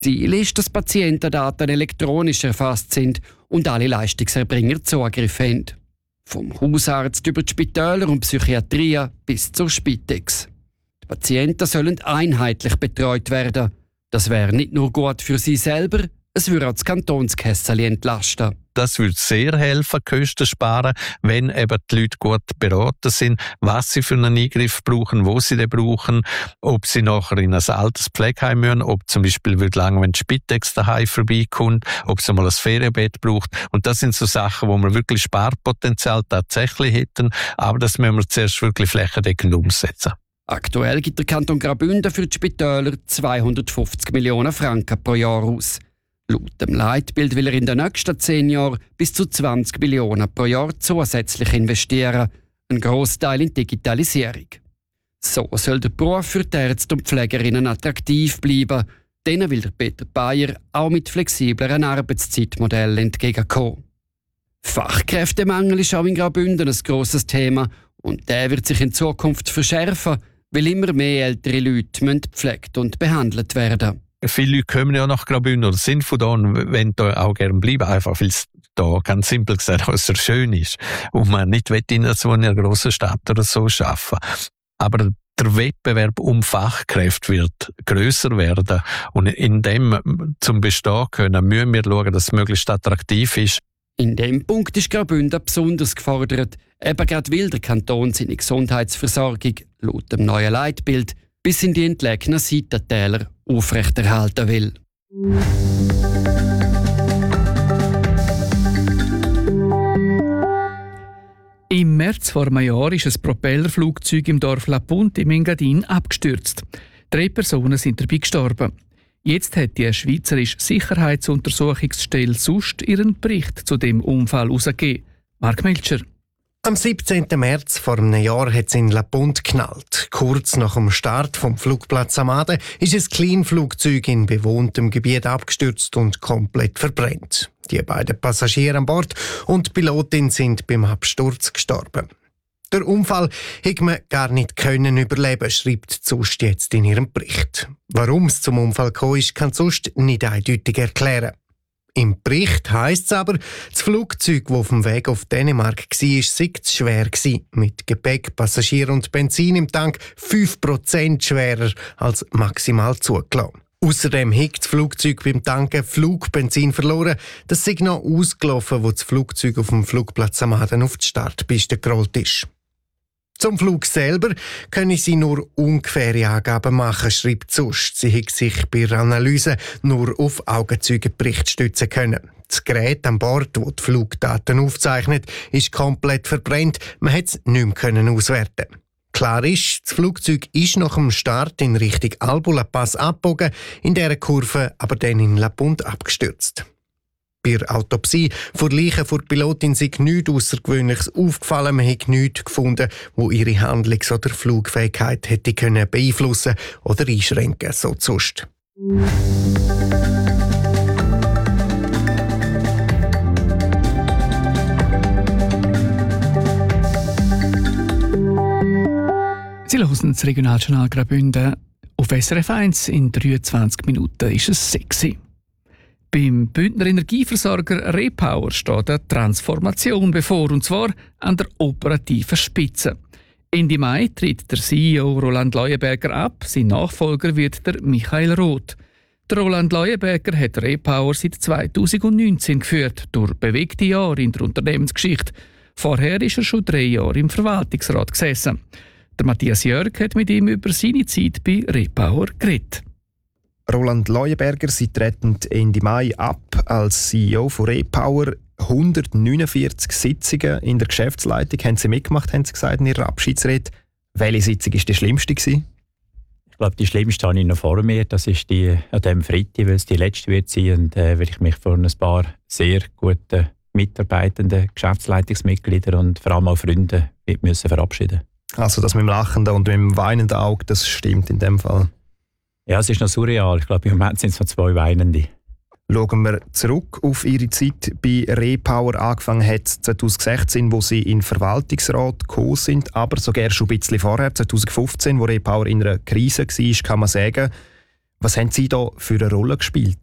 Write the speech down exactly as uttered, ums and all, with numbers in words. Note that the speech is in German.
Ziel ist, dass Patientendaten elektronisch erfasst sind und alle Leistungserbringer Zugriff haben. Vom Hausarzt über die Spitäler und Psychiatrie bis zur Spitex. Die Patienten sollen einheitlich betreut werden. Das wäre nicht nur gut für sie selber, es würde auch das Kantonskasseli entlasten. Das würde sehr helfen, Kosten sparen, wenn eben die Leute gut beraten sind, was sie für einen Eingriff brauchen, wo sie den brauchen, ob sie nachher in ein altes Pflegeheim müssen, ob zum Beispiel wird lang, wenn die Spitex daheim vorbeikommt, ob sie mal ein Ferienbett braucht. Und das sind so Sachen, wo wir wirklich Sparpotenzial tatsächlich hätten, aber das müssen wir zuerst wirklich flächendeckend umsetzen. Aktuell gibt der Kanton Graubünden für die Spitäler zweihundertfünfzig Millionen Franken pro Jahr aus. Laut dem Leitbild will er in den nächsten zehn Jahren bis zu zwanzig Millionen pro Jahr zusätzlich investieren, ein Grossteil in Digitalisierung. So soll der Beruf für die Ärzte und Pflegerinnen attraktiv bleiben. Denen will der Peter Bayer auch mit flexibleren Arbeitszeitmodellen entgegenkommen. Fachkräftemangel ist auch in Graubünden ein grosses Thema und der wird sich in Zukunft verschärfen, weil immer mehr ältere Leute gepflegt und behandelt werden. Viele Leute kommen ja nach Graubünden oder sind von da und wollen da auch gerne bleiben, einfach weil es da ganz simpel gesagt äußerst schön ist und man nicht in so einer grossen Stadt oder so arbeiten. Aber der Wettbewerb um Fachkräfte wird grösser werden und in dem zum Bestehen können müssen wir schauen, dass es möglichst attraktiv ist. In dem Punkt ist Graubünden besonders gefordert, eben gerade weil der Kanton seine Gesundheitsversorgung laut dem neuen Leitbild bis in die entlegenen Seitentäler aufrechterhalten will. Im März vor einem Jahr ist ein Propellerflugzeug im Dorf La Punt im Engadin abgestürzt. Drei Personen sind dabei gestorben. Jetzt hat die Schweizerische Sicherheitsuntersuchungsstelle S U S T ihren Bericht zu dem Unfall herausgegeben. Mark Melcher. Am siebzehnten März vor einem Jahr hat es in La Punt geknallt. Kurz nach dem Start vom Flugplatz Amade ist ein Kleinflugzeug in bewohntem Gebiet abgestürzt und komplett verbrannt. Die beiden Passagiere an Bord und die Pilotin sind beim Absturz gestorben. Der Unfall hätte man gar nicht können überleben, schreibt die S U S T jetzt in ihrem Bericht. Warum es zum Unfall gekommen ist, kann die S U S T nicht eindeutig erklären. Im Bericht heisst es aber, das Flugzeug, das auf dem Weg auf Dänemark war, sei zu schwer gewesen. Mit Gepäck, Passagier und Benzin im Tank fünf Prozent schwerer als maximal zugelassen. Außerdem hat das Flugzeug beim Tanken Flugbenzin verloren. Das sei noch ausgelaufen, wo das Flugzeug auf dem Flugplatz Amaden auf die Startpiste gerollt ist. Zum Flug selber können sie nur ungefähre Angaben machen, schreibt die S U S T. Sie hat sich bei der Analyse nur auf Augenzeugenbericht stützen können. Das Gerät an Bord, das die Flugdaten aufzeichnet, ist komplett verbrannt. Man konnte es nicht mehr auswerten. Klar ist, das Flugzeug ist nach dem Start in Richtung Albula Pass abgebogen, in dieser Kurve aber dann in La Punt abgestürzt. Bei der Autopsie vor Leichen der Pilotin sei nichts Außergewöhnliches aufgefallen. Man hat nichts gefunden, wo ihre Handlungs- oder Flugfähigkeit hätte können beeinflussen oder einschränken, so die S U S T. Sie hören das Regionaljournal Graubünden auf S R F eins. In dreiundzwanzig Minuten ist es sexy. Beim Bündner Energieversorger Repower steht eine Transformation bevor, und zwar an der operativen Spitze. Ende Mai tritt der C E O Roland Leuenberger ab, sein Nachfolger wird der Michael Roth. Der Roland Leuenberger hat Repower seit zweitausendneunzehn geführt, durch bewegte Jahre in der Unternehmensgeschichte. Vorher ist er schon drei Jahre im Verwaltungsrat gesessen. Der Matthias Jörg hat mit ihm über seine Zeit bei Repower geredet. Roland Leuenberger, Sie treten Ende Mai ab als C E O von Repower. hundertneunundvierzig Sitzungen in der Geschäftsleitung haben Sie mitgemacht, haben Sie gesagt in Ihrer Abschiedsrede. Welche Sitzung war die schlimmste gewesen? Ich glaube, die schlimmste habe ich noch vor mir. Das ist die an diesem Freitag, weil es die letzte wird sein. Und äh, weil ich mich von ein paar sehr guten Mitarbeitenden, Geschäftsleitungsmitgliedern und vor allem auch Freunden müssen verabschieden. Also das mit dem lachenden und mit dem weinenden Auge, das stimmt in dem Fall. Ja, es ist noch surreal. Ich glaube, im Moment sind es noch zwei Weinende. Schauen wir zurück auf Ihre Zeit bei Repower. Angefangen hat zwanzig sechzehn, wo Sie in den Verwaltungsrat gekommen sind, aber sogar schon ein bisschen vorher, zwanzig fünfzehn, wo Repower in einer Krise war, kann man sagen. Was haben Sie da für eine Rolle gespielt?